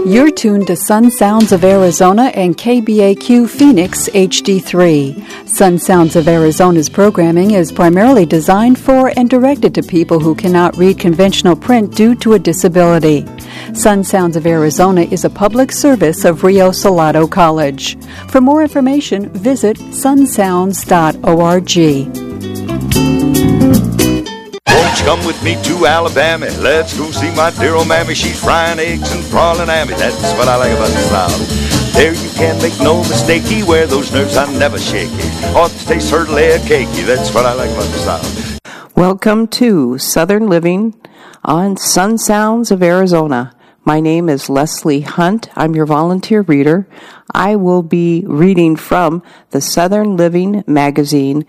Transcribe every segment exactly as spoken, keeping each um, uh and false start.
You're tuned to Sun Sounds of Arizona and K B A Q Phoenix H D three. Sun Sounds of Arizona's programming is primarily designed for and directed to people who cannot read conventional print due to a disability. Sun Sounds of Arizona is a public service of Rio Salado College. For more information, visit sun sounds dot org. Won't you come with me to Alabama? Let's go see my dear old mammy. She's frying eggs and prawning ammy. That's what I like about the South. There you can make no mistake. Where those nerves are never shaky. Ought to taste her leg cakey. That's what I like about the South. Welcome to Southern Living on Sun Sounds of Arizona. My name is Leslie Hunt. I'm your volunteer reader. I will be reading from the Southern Living magazine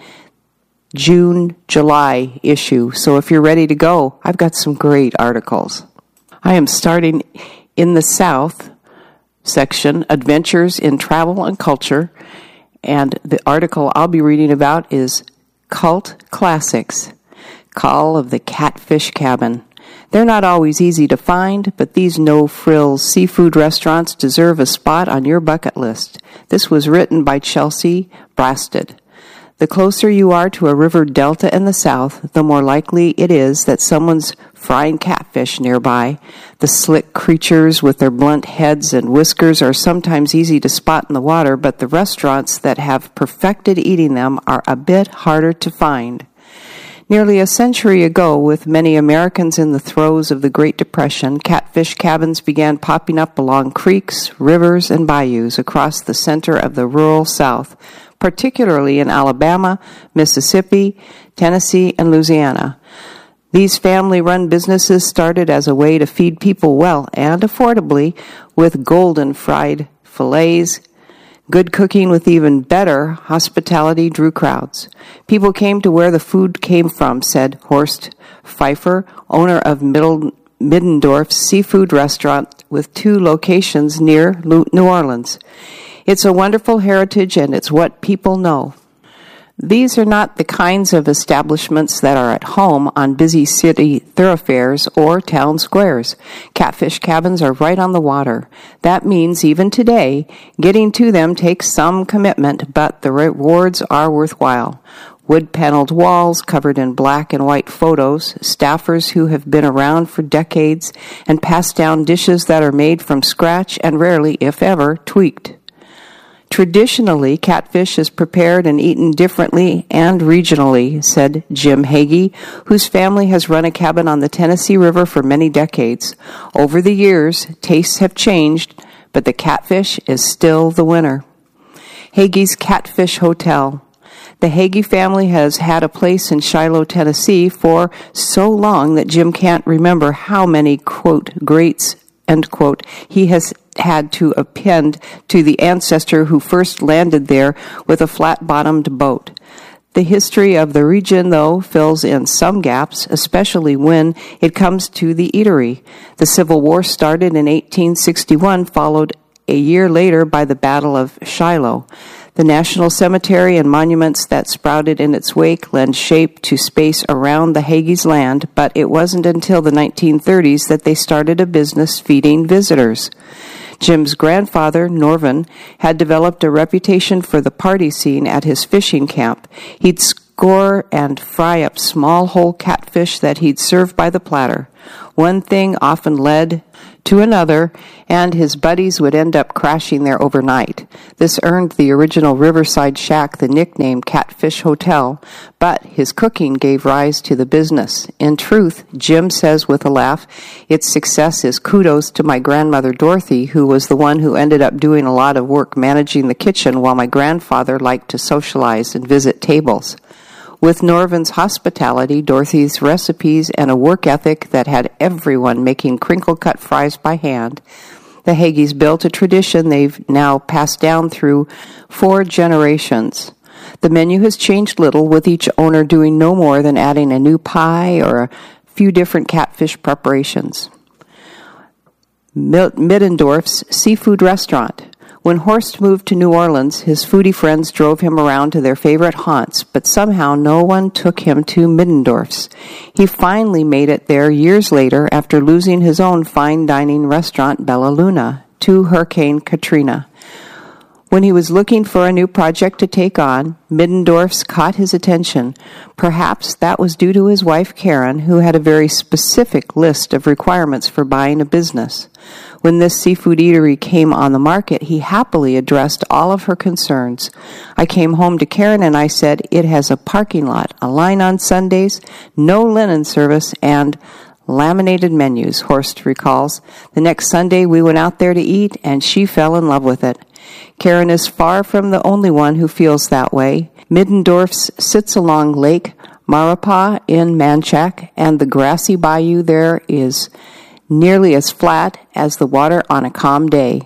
June, July issue. So if you're ready to go, I've got some great articles. I am starting in the South section, Adventures in Travel and Culture, and the article I'll be reading about is Cult Classics, Call of the Catfish Cabin. They're not always easy to find, but these no-frills seafood restaurants deserve a spot on your bucket list. This was written by Chelsea Brasted. The closer you are to a river delta in the south, the more likely it is that someone's frying catfish nearby. The slick creatures with their blunt heads and whiskers are sometimes easy to spot in the water, but the restaurants that have perfected eating them are a bit harder to find. Nearly a century ago, with many Americans in the throes of the Great Depression, catfish cabins began popping up along creeks, rivers, and bayous across the center of the rural South, particularly in Alabama, Mississippi, Tennessee, and Louisiana. These family-run businesses started as a way to feed people well and affordably with golden fried fillets. Good cooking with even better hospitality drew crowds. People came to where the food came from, said Horst Pfeiffer, owner of Middle, Middendorf's seafood restaurant with two locations near New Orleans. It's a wonderful heritage, and it's what people know. These are not the kinds of establishments that are at home on busy city thoroughfares or town squares. Catfish cabins are right on the water. That means even today, getting to them takes some commitment, but the rewards are worthwhile. Wood-paneled walls covered in black and white photos, staffers who have been around for decades, and passed down dishes that are made from scratch and rarely, if ever, tweaked. Traditionally, catfish is prepared and eaten differently and regionally, said Jim Hagee, whose family has run a cabin on the Tennessee River for many decades. Over the years, tastes have changed, but the catfish is still the winner. Hagee's Catfish Hotel. The Hagee family has had a place in Shiloh, Tennessee for so long that Jim can't remember how many, quote, greats, end quote, he has had to append to the ancestor who first landed there with a flat-bottomed boat. The history of the region, though, fills in some gaps, especially when it comes to the eatery. The Civil War started in eighteen sixty-one, followed a year later by the Battle of Shiloh. The National Cemetery and monuments that sprouted in its wake lend shape to space around the Hagee's land, but it wasn't until the nineteen thirties that they started a business feeding visitors. Jim's grandfather, Norvin, had developed a reputation for the party scene at his fishing camp. He'd score and fry up small whole catfish that he'd serve by the platter. One thing often led to another, and his buddies would end up crashing there overnight. This earned the original Riverside Shack the nickname Catfish Hotel, but his cooking gave rise to the business. In truth, Jim says with a laugh, its success is kudos to my grandmother Dorothy, who was the one who ended up doing a lot of work managing the kitchen while my grandfather liked to socialize and visit tables. With Norvin's hospitality, Dorothy's recipes, and a work ethic that had everyone making crinkle-cut fries by hand, the Hagees built a tradition they've now passed down through four generations. The menu has changed little, with each owner doing no more than adding a new pie or a few different catfish preparations. Middendorf's Seafood Restaurant. When Horst moved to New Orleans, his foodie friends drove him around to their favorite haunts, but somehow no one took him to Middendorf's. He finally made it there years later after losing his own fine dining restaurant, Bella Luna, to Hurricane Katrina. When he was looking for a new project to take on, Middendorf's caught his attention. Perhaps that was due to his wife Karen, who had a very specific list of requirements for buying a business. When this seafood eatery came on the market, he happily addressed all of her concerns. I came home to Karen and I said, it has a parking lot, a line on Sundays, no linen service, and laminated menus, Horst recalls. The next Sunday we went out there to eat, and she fell in love with it. Karen is far from the only one who feels that way. Middendorf's sits along Lake Maurepas in Manchac, and the grassy bayou there is nearly as flat as the water on a calm day.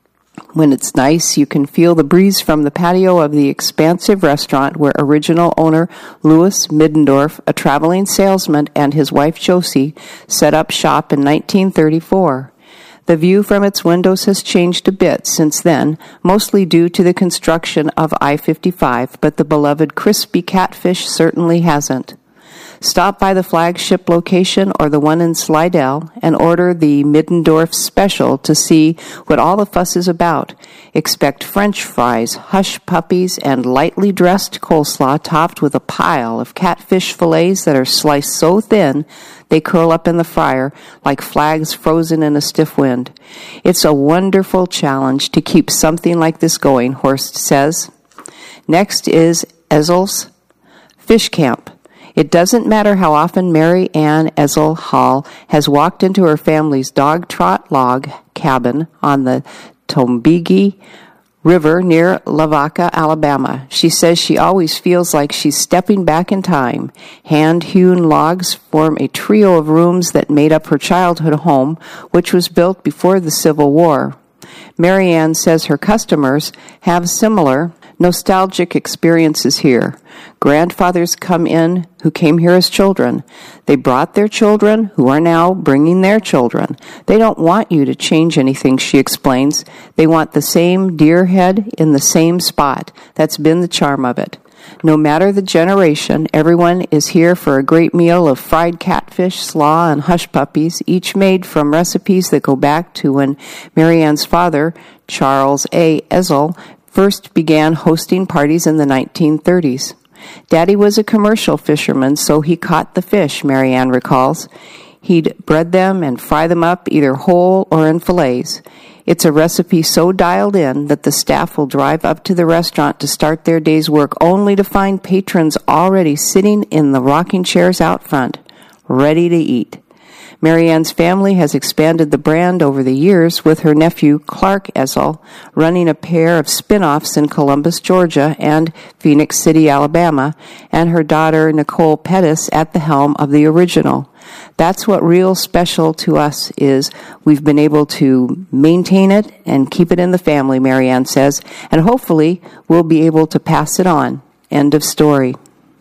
When it's nice, you can feel the breeze from the patio of the expansive restaurant where original owner Louis Middendorf, a traveling salesman, and his wife Josie set up shop in nineteen thirty-four. The view from its windows has changed a bit since then, mostly due to the construction of I fifty-five, but the beloved crispy catfish certainly hasn't. Stop by the flagship location or the one in Slidell and order the Middendorf special to see what all the fuss is about. Expect French fries, hush puppies, and lightly dressed coleslaw topped with a pile of catfish fillets that are sliced so thin they curl up in the fryer like flags frozen in a stiff wind. It's a wonderful challenge to keep something like this going, Horst says. Next is Ezel's Fish Camp. It doesn't matter how often Mary Ann Ezel Hall has walked into her family's dog trot log cabin on the Tombigbee River near Lavaca, Alabama. She says she always feels like she's stepping back in time. Hand-hewn logs form a trio of rooms that made up her childhood home, which was built before the Civil War. Mary Ann says her customers have similar nostalgic experiences here. Grandfathers come in who came here as children. They brought their children who are now bringing their children. They don't want you to change anything, she explains. They want the same deer head in the same spot. That's been the charm of it. No matter the generation, everyone is here for a great meal of fried catfish, slaw, and hush puppies, each made from recipes that go back to when Mary Ann's father, Charles A. Ezel, first began hosting parties in the nineteen thirties. Daddy was a commercial fisherman, so he caught the fish, Mary Ann recalls. He'd bread them and fry them up either whole or in fillets. It's a recipe so dialed in that the staff will drive up to the restaurant to start their day's work only to find patrons already sitting in the rocking chairs out front, ready to eat. Mary Ann's family has expanded the brand over the years, with her nephew Clark Ezel running a pair of spin-offs in Columbus, Georgia and Phoenix City, Alabama, and her daughter Nicole Pettis at the helm of the original. That's what real special to us is. We've been able to maintain it and keep it in the family, Mary Ann says, and hopefully we'll be able to pass it on. End of story.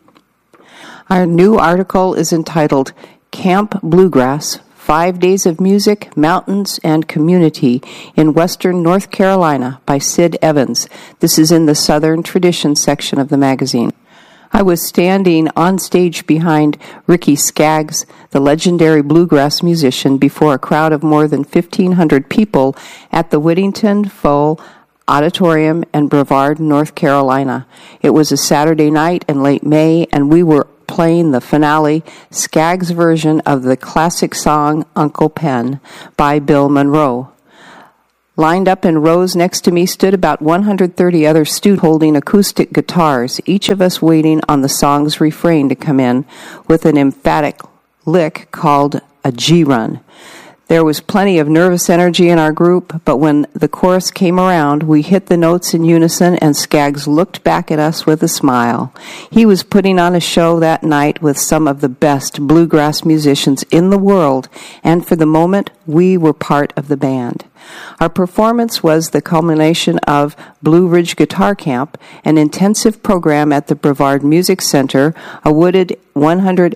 Our new article is entitled Camp Bluegrass, Five Days of Music, Mountains, and Community in Western North Carolina by Sid Evans. This is in the Southern Tradition section of the magazine. I was standing on stage behind Ricky Skaggs, the legendary bluegrass musician, before a crowd of more than fifteen hundred people at the Whittington Foe Auditorium in Brevard, North Carolina. It was a Saturday night in late May, and we were playing the finale, Skaggs' version of the classic song Uncle Pen by Bill Monroe. Lined up in rows next to me stood about one hundred thirty other students holding acoustic guitars, each of us waiting on the song's refrain to come in with an emphatic lick called a G-run. There was plenty of nervous energy in our group, but when the chorus came around, we hit the notes in unison, and Skaggs looked back at us with a smile. He was putting on a show that night with some of the best bluegrass musicians in the world, and for the moment, we were part of the band. Our performance was the culmination of Blue Ridge Guitar Camp, an intensive program at the Brevard Music Center, a wooded one hundred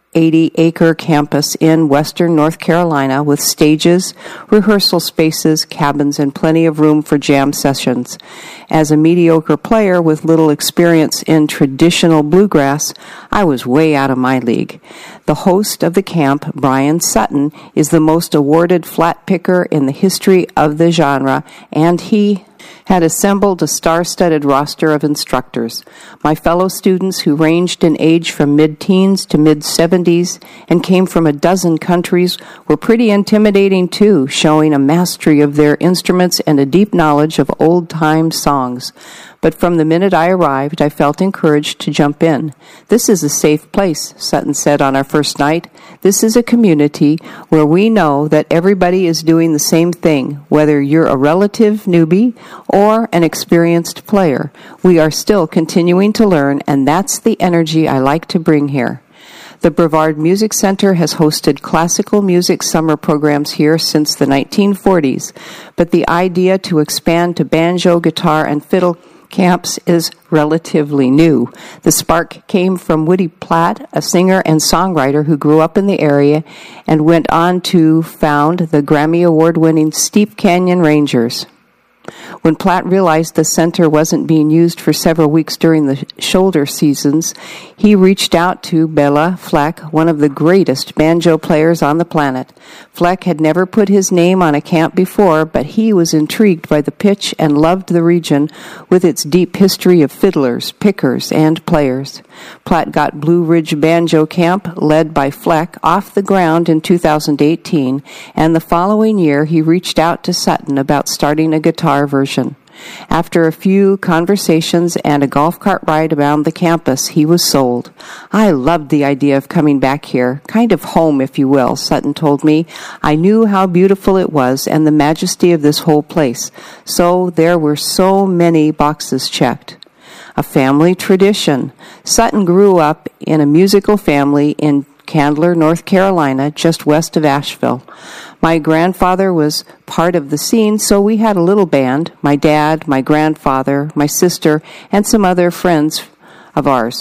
eighty acre campus in western North Carolina with stages, rehearsal spaces, cabins, and plenty of room for jam sessions. As a mediocre player with little experience in traditional bluegrass, I was way out of my league. The host of the camp, Brian Sutton, is the most awarded flat picker in the history of the genre, and he had assembled a star-studded roster of instructors. My fellow students, who ranged in age from mid-teens to mid-seventies and came from a dozen countries, were pretty intimidating too, showing a mastery of their instruments and a deep knowledge of old-time songs. But from the minute I arrived, I felt encouraged to jump in. "This is a safe place," Sutton said on our first night. "This is a community where we know that everybody is doing the same thing, whether you're a relative newbie or an experienced player. We are still continuing to learn, and that's the energy I like to bring here." The Brevard Music Center has hosted classical music summer programs here since the nineteen forties, but the idea to expand to banjo, guitar, and fiddle camps is relatively new. The spark came from Woody Platt, a singer and songwriter who grew up in the area and went on to found the Grammy Award-winning Steep Canyon Rangers. When Platt realized the center wasn't being used for several weeks during the shoulder seasons, he reached out to Bela Fleck, one of the greatest banjo players on the planet. Fleck had never put his name on a camp before, but he was intrigued by the pitch and loved the region with its deep history of fiddlers, pickers, and players. Platt got Blue Ridge Banjo Camp, led by Fleck, off the ground in two thousand eighteen, and the following year he reached out to Sutton about starting a guitar version. After a few conversations and a golf cart ride around the campus, he was sold. "I loved the idea of coming back here, kind of home, if you will," Sutton told me. "I knew how beautiful it was and the majesty of this whole place, so there were so many boxes checked." A family tradition. Sutton grew up in a musical family in Candler, North Carolina, just west of Asheville. My grandfather was part of the scene, so we had a little band, my dad, my grandfather, my sister, and some other friends of ours.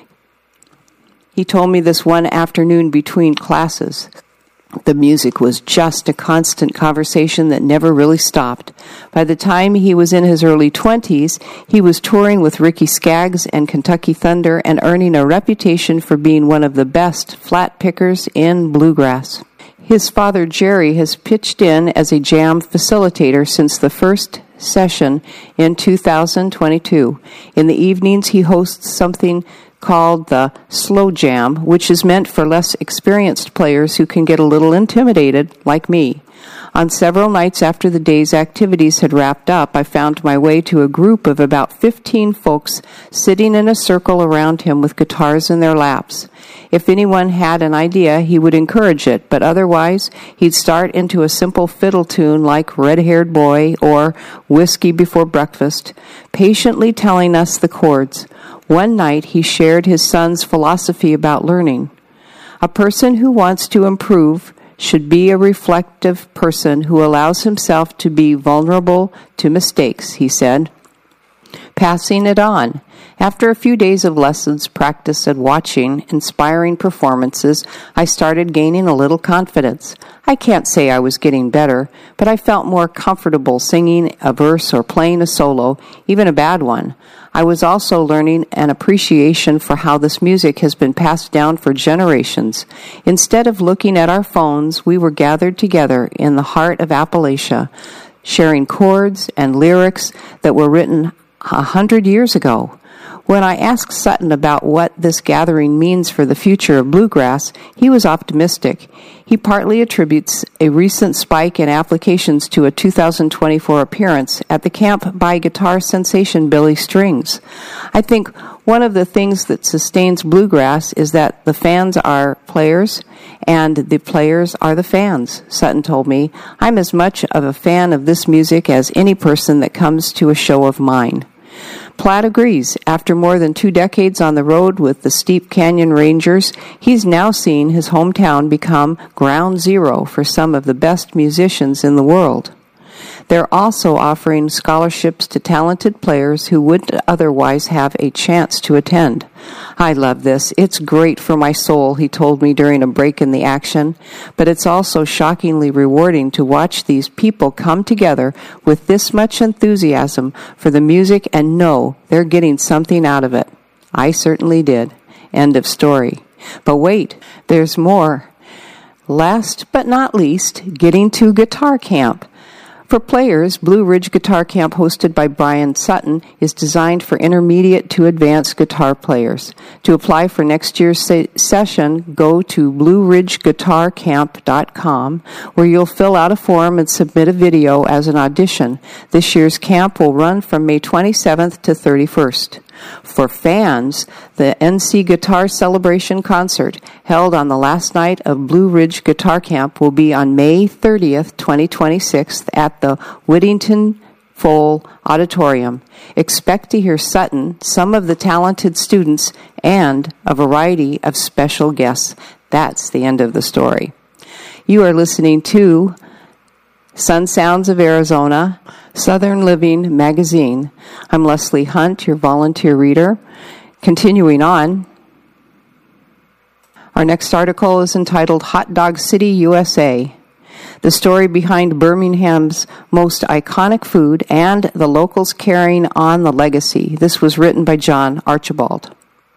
He told me this one afternoon between classes. The music was just a constant conversation that never really stopped. By the time he was in his early twenties, he was touring with Ricky Skaggs and Kentucky Thunder and earning a reputation for being one of the best flat pickers in bluegrass. His father, Jerry, has pitched in as a jam facilitator since the first session in two thousand twenty-two. In the evenings, he hosts something called the Slow Jam, which is meant for less experienced players who can get a little intimidated, like me. On several nights after the day's activities had wrapped up, I found my way to a group of about fifteen folks sitting in a circle around him with guitars in their laps. If anyone had an idea, he would encourage it, but otherwise, he'd start into a simple fiddle tune like Red-Haired Boy or Whiskey Before Breakfast, patiently telling us the chords. One night, he shared his son's philosophy about learning. A person who wants to improve should be a reflective person who allows himself to be vulnerable to mistakes, he said. Passing it on. After a few days of lessons, practice, and watching inspiring performances, I started gaining a little confidence. I can't say I was getting better, but I felt more comfortable singing a verse or playing a solo, even a bad one. I was also learning an appreciation for how this music has been passed down for generations. Instead of looking at our phones, we were gathered together in the heart of Appalachia, sharing chords and lyrics that were written a hundred years ago. When I asked Sutton about what this gathering means for the future of bluegrass, he was optimistic. He partly attributes a recent spike in applications to a two thousand twenty-four appearance at the camp by guitar sensation Billy Strings. I think one of the things that sustains bluegrass is that the fans are players and the players are the fans, Sutton told me. I'm as much of a fan of this music as any person that comes to a show of mine. Platt agrees. After more than two decades on the road with the Steep Canyon Rangers, he's now seen his hometown become ground zero for some of the best musicians in the world. They're also offering scholarships to talented players who wouldn't otherwise have a chance to attend. I love this. It's great for my soul, he told me during a break in the action, but it's also shockingly rewarding to watch these people come together with this much enthusiasm for the music and know they're getting something out of it. I certainly did. End of story. But wait, there's more. Last but not least, getting to guitar camp. For players, Blue Ridge Guitar Camp, hosted by Brian Sutton, is designed for intermediate to advanced guitar players. To apply for next year's se- session, go to blue ridge guitar camp dot com, where you'll fill out a form and submit a video as an audition. This year's camp will run from May twenty-seventh to thirty-first. For fans, the N C Guitar Celebration Concert, held on the last night of Blue Ridge Guitar Camp, will be on May thirtieth, twenty twenty-six, at the Whittington Foal Auditorium. Expect to hear Sutton, some of the talented students, and a variety of special guests. That's the end of the story. You are listening to Sun Sounds of Arizona, Southern Living Magazine. I'm Leslie Hunt, your volunteer reader. Continuing on, our next article is entitled Hot Dog City, U S A. The story behind Birmingham's most iconic food and the locals carrying on the legacy. This was written by John Archibald.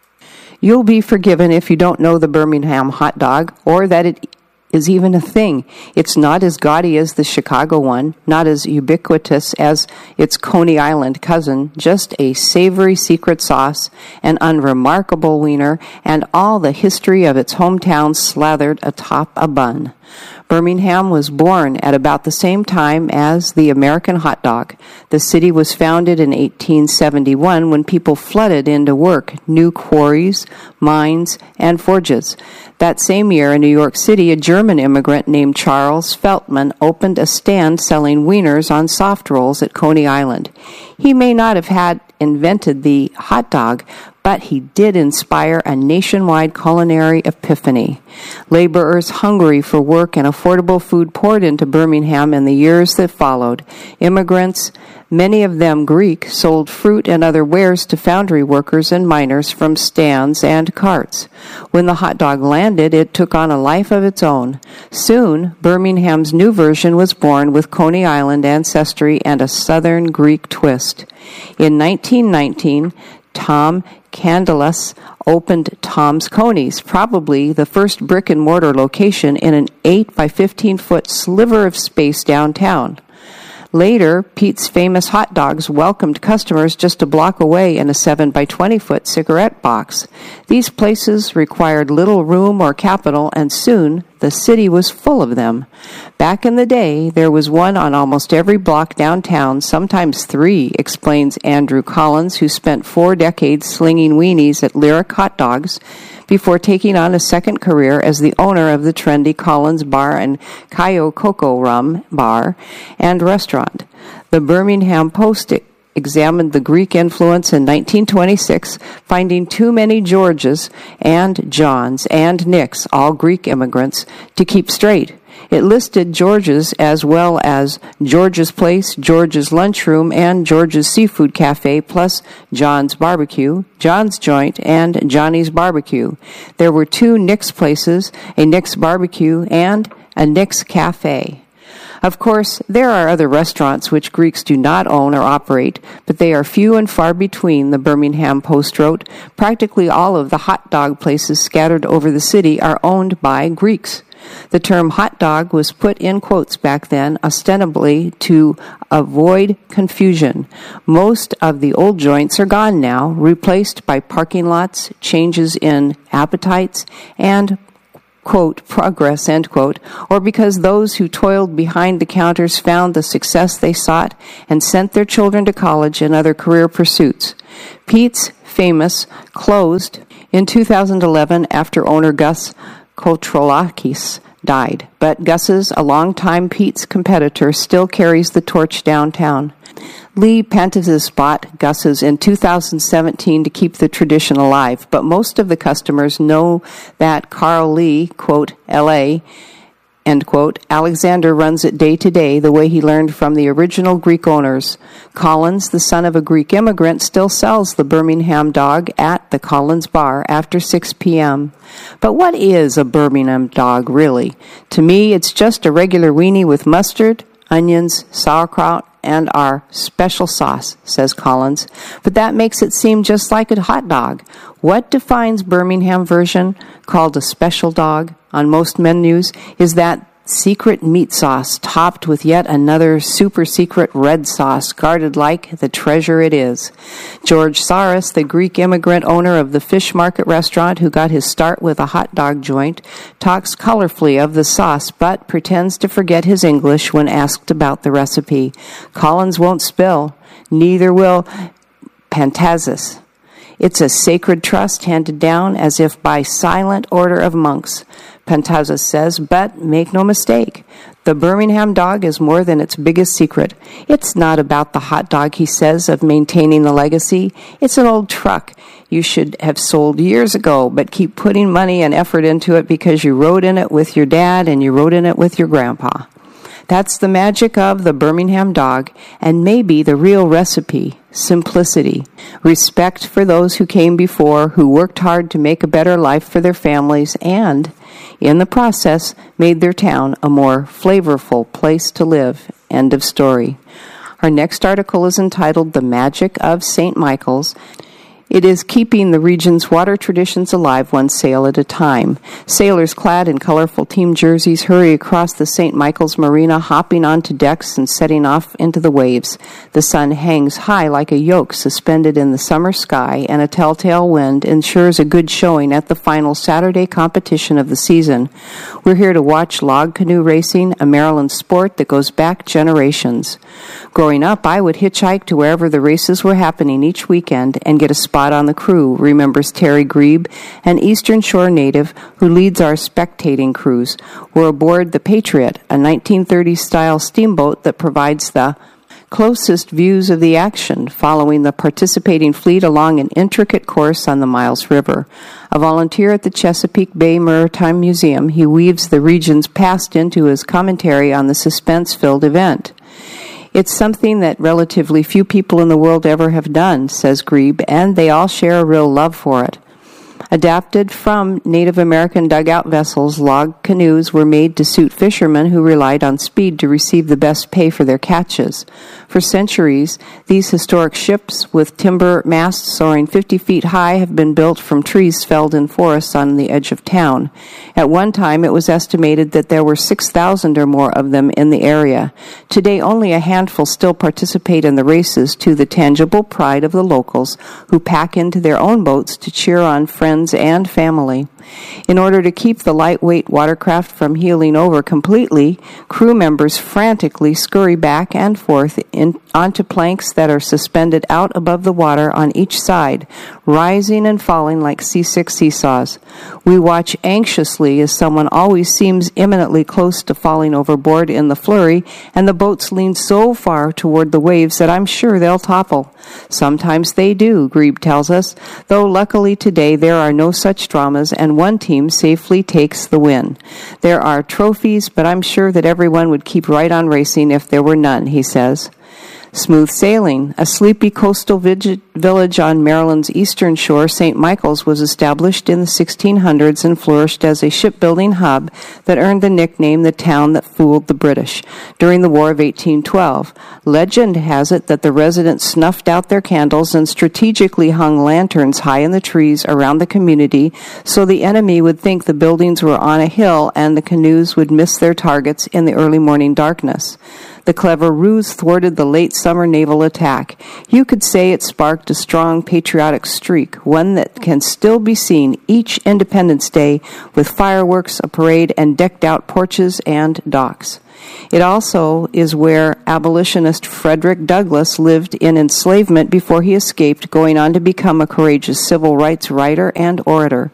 You'll be forgiven if you don't know the Birmingham hot dog, or that it is even a thing. It's not as gaudy as the Chicago one, not as ubiquitous as its Coney Island cousin, just a savory secret sauce, an unremarkable wiener, and all the history of its hometown slathered atop a bun. Birmingham was born at about the same time as the American hot dog. The city was founded in eighteen seventy-one when people flooded into work, new quarries, mines, and forges. That same year in New York City, a German immigrant named Charles Feltman opened a stand selling wieners on soft rolls at Coney Island. He may not have had invented the hot dog, but he did inspire a nationwide culinary epiphany. Laborers hungry for work and affordable food poured into Birmingham in the years that followed. Immigrants, many of them Greek, sold fruit and other wares to foundry workers and miners from stands and carts. When the hot dog landed, it took on a life of its own. Soon, Birmingham's new version was born with Coney Island ancestry and a Southern Greek twist. In nineteen nineteen, Tom Candelas opened Tom's Coney's, probably the first brick-and-mortar location in an eight by fifteen foot sliver of space downtown. Later, Pete's Famous Hot Dogs welcomed customers just a block away in a seven by twenty foot cigarette box. These places required little room or capital, and soon the city was full of them. Back in the day, there was one on almost every block downtown, sometimes three, explains Andrew Collins, who spent four decades slinging weenies at Lyric Hot Dogs before taking on a second career as the owner of the trendy Collins Bar and Cayo Coco Rum Bar and Restaurant. The Birmingham Post examined the Greek influence in nineteen twenty-six, finding too many Georges and Johns and Nicks, all Greek immigrants, to keep straight. It listed George's as well as George's Place, George's Lunchroom, and George's Seafood Cafe, plus John's Barbecue, John's Joint, and Johnny's Barbecue. There were two Nick's Places, a Nick's Barbecue, and a Nick's Cafe. Of course, there are other restaurants which Greeks do not own or operate, but they are few and far between, the Birmingham Post wrote. Practically all of the hot dog places scattered over the city are owned by Greeks. The term hot dog was put in quotes back then, ostensibly to avoid confusion. Most of the old joints are gone now, replaced by parking lots, changes in appetites, and quote, progress, end quote, or because those who toiled behind the counters found the success they sought and sent their children to college and other career pursuits. Pete's Famous closed in two thousand eleven after owner Gus Kotrolakis died, but Gus's, a longtime Pete's competitor, still carries the torch downtown. Lee Pantasis bought Gus's in two thousand seventeen to keep the tradition alive, but most of the customers know that Carl Lee, quote, L A, end quote. Alexander runs it day to day the way he learned from the original Greek owners. Collins, the son of a Greek immigrant, still sells the Birmingham dog at the Collins Bar after six p.m. But what is a Birmingham dog, really? To me, it's just a regular weenie with mustard, onions, sauerkraut, and our special sauce, says Collins. But that makes it seem just like a hot dog. What defines Birmingham version, called a special dog, on most menus is that secret meat sauce topped with yet another super secret red sauce guarded like the treasure it is. George Saris, the Greek immigrant owner of the fish market restaurant who got his start with a hot dog joint, talks colorfully of the sauce but pretends to forget his English when asked about the recipe. Collins won't spill. Neither will Pantazis. It's a sacred trust handed down as if by silent order of monks. Pantazis says, but make no mistake, the Birmingham dog is more than its biggest secret. It's not about the hot dog, he says, of maintaining the legacy. It's an old truck you should have sold years ago, but keep putting money and effort into it because you rode in it with your dad and you rode in it with your grandpa. That's the magic of the Birmingham dog, and maybe the real recipe, simplicity, respect for those who came before, who worked hard to make a better life for their families, and, in the process, made their town a more flavorful place to live. End of story. Our next article is entitled The Magic of Saint Michael's. It is keeping the region's water traditions alive one sail at a time. Sailors clad in colorful team jerseys hurry across the Saint Michael's Marina, hopping onto decks and setting off into the waves. The sun hangs high like a yoke suspended in the summer sky, and a telltale wind ensures a good showing at the final Saturday competition of the season. We're here to watch log canoe racing, a Maryland sport that goes back generations. Growing up, I would hitchhike to wherever the races were happening each weekend and get a spot on the crew, remembers Terry Grebe, an Eastern Shore native who leads our spectating cruise. We're aboard the Patriot, a nineteen thirties-style steamboat that provides the closest views of the action, following the participating fleet along an intricate course on the Miles River. A volunteer at the Chesapeake Bay Maritime Museum, he weaves the region's past into his commentary on the suspense-filled event. It's something that relatively few people in the world ever have done, says Grebe, and they all share a real love for it. Adapted from Native American dugout vessels, log canoes were made to suit fishermen who relied on speed to receive the best pay for their catches. For centuries, these historic ships with timber masts soaring fifty feet high have been built from trees felled in forests on the edge of town. At one time, it was estimated that there were six thousand or more of them in the area. Today, only a handful still participate in the races, to the tangible pride of the locals who pack into their own boats to cheer on friends and family. In order to keep the lightweight watercraft from heeling over completely, crew members frantically scurry back and forth in, onto planks that are suspended out above the water on each side, rising and falling like seasick seesaws. We watch anxiously as someone always seems imminently close to falling overboard in the flurry, and the boats lean so far toward the waves that I'm sure they'll topple. Sometimes they do, Grebe tells us, though luckily today there are no such dramas, and one team safely takes the win. There are trophies, but I'm sure that everyone would keep right on racing if there were none, he says. Smooth sailing. A sleepy coastal village on Maryland's eastern shore, Saint Michael's was established in the sixteen hundreds and flourished as a shipbuilding hub that earned the nickname the town that fooled the British during the War of eighteen twelve. Legend has it that the residents snuffed out their candles and strategically hung lanterns high in the trees around the community so the enemy would think the buildings were on a hill and the canoes would miss their targets in the early morning darkness. The clever ruse thwarted the late summer naval attack. You could say it sparked a strong patriotic streak, one that can still be seen each Independence Day with fireworks, a parade, and decked-out porches and docks. It also is where abolitionist Frederick Douglass lived in enslavement before he escaped, going on to become a courageous civil rights writer and orator.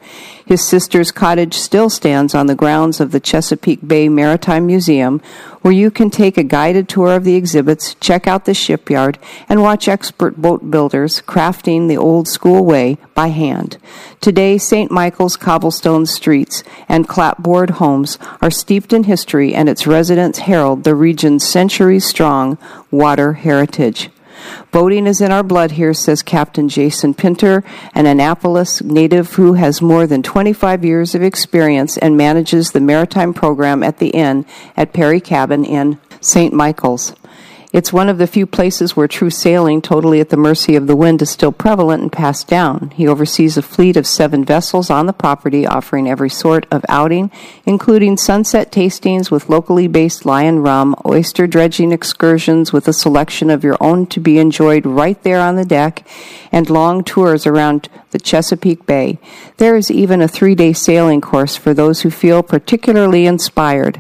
His sister's cottage still stands on the grounds of the Chesapeake Bay Maritime Museum, where you can take a guided tour of the exhibits, check out the shipyard, and watch expert boat builders crafting the old school way by hand. Today, Saint Michael's cobblestone streets and clapboard homes are steeped in history, and its residents herald the region's centuries-strong water heritage. Boating is in our blood here, says Captain Jason Pinter, an Annapolis native who has more than twenty-five years of experience and manages the maritime program at the inn at Perry Cabin in Saint Michael's. It's one of the few places where true sailing, totally at the mercy of the wind, is still prevalent and passed down. He oversees a fleet of seven vessels on the property, offering every sort of outing, including sunset tastings with locally based lion rum, oyster dredging excursions with a selection of your own to be enjoyed right there on the deck, and long tours around the Chesapeake Bay. There is even a three-day sailing course for those who feel particularly inspired.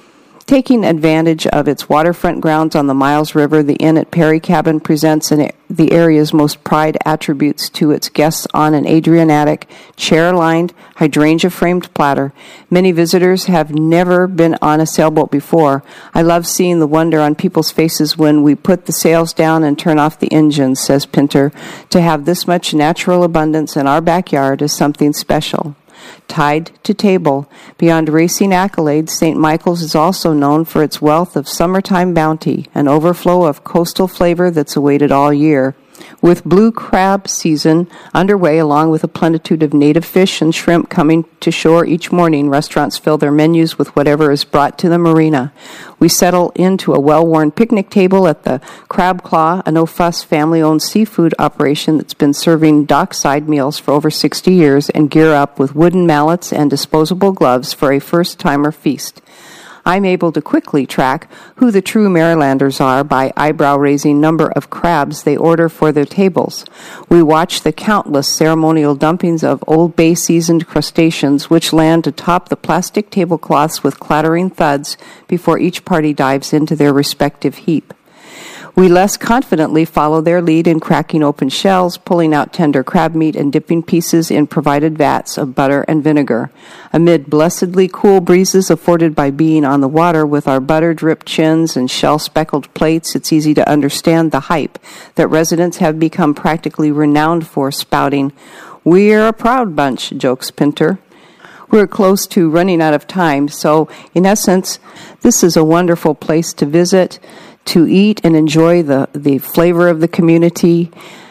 Taking advantage of its waterfront grounds on the Miles River, the Inn at Perry Cabin presents an, the area's most prized attributes to its guests on an Adriatic, chair-lined, hydrangea-framed platter. Many visitors have never been on a sailboat before. I love seeing the wonder on people's faces when we put the sails down and turn off the engines, says Pinter. To have this much natural abundance in our backyard is something special. Tied to table. Beyond racing accolades, Saint Michael's is also known for its wealth of summertime bounty, an overflow of coastal flavor that's awaited all year. With blue crab season underway, along with a plenitude of native fish and shrimp coming to shore each morning, restaurants fill their menus with whatever is brought to the marina. We settle into a well-worn picnic table at the Crab Claw, a no-fuss family-owned seafood operation that's been serving dockside meals for over sixty years, and gear up with wooden mallets and disposable gloves for a first-timer feast. I'm able to quickly track who the true Marylanders are by eyebrow-raising number of crabs they order for their tables. We watch the countless ceremonial dumpings of Old Bay seasoned crustaceans which land atop the plastic tablecloths with clattering thuds before each party dives into their respective heap. We less confidently follow their lead in cracking open shells, pulling out tender crab meat, and dipping pieces in provided vats of butter and vinegar. Amid blessedly cool breezes afforded by being on the water with our butter-dripped chins and shell-speckled plates, it's easy to understand the hype that residents have become practically renowned for, spouting, "We're a proud bunch," jokes Pinter. We're close to running out of time, so in essence, this is a wonderful place to visit, to eat and enjoy the, the flavor of the community.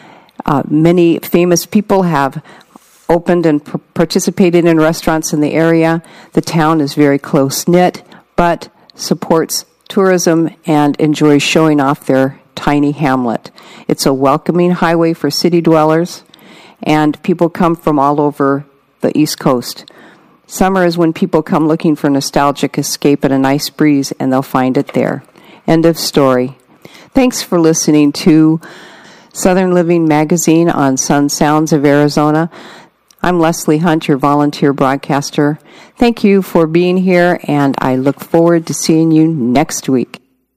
Uh, many famous people have opened and pr- participated in restaurants in the area. The town is very close-knit, but supports tourism and enjoys showing off their tiny hamlet. It's a welcoming highway for city dwellers, and people come from all over the East Coast. Summer is when people come looking for nostalgic escape and a nice breeze, and they'll find it there. End of story. Thanks for listening to Southern Living Magazine on Sun Sounds of Arizona. I'm Leslie Hunt, your volunteer broadcaster. Thank you for being here, and I look forward to seeing you next week.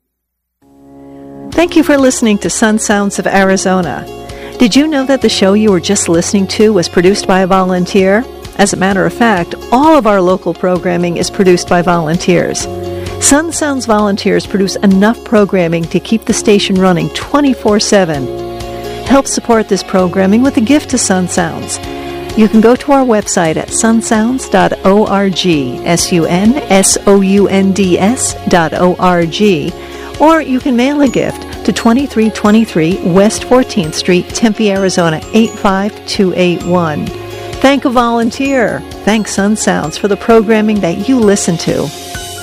Thank you for listening to Sun Sounds of Arizona. Did you know that the show you were just listening to was produced by a volunteer? As a matter of fact, all of our local programming is produced by volunteers. Sun Sounds volunteers produce enough programming to keep the station running twenty-four seven. Help support this programming with a gift to Sun Sounds. You can go to our website at sun sounds dot org, S U N S O U N D S dot O R G, or you can mail a gift to twenty-three twenty-three West fourteenth Street, Tempe, Arizona, eight five two eight one. Thank a volunteer. Thank Sun Sounds for the programming that you listen to.